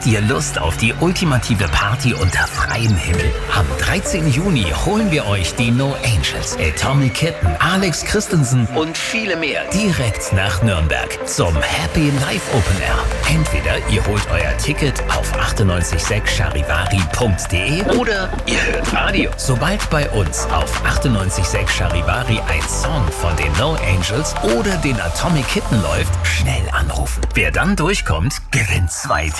ihr Lust auf die ultimative Party unter freiem Himmel? Am 13. Juni holen wir euch die No Angels, Atomic Kitten, Alex Christensen und viele mehr direkt nach Nürnberg zum Happy Live Open Air. Entweder ihr holt euer Ticket auf 986charivari.de oder ihr hört Radio. Sobald bei uns auf 986 Charivari ein Song von den No Angels oder den Atomic Kitten läuft, schnell anrufen. Wer dann durchkommt, gewinnt 2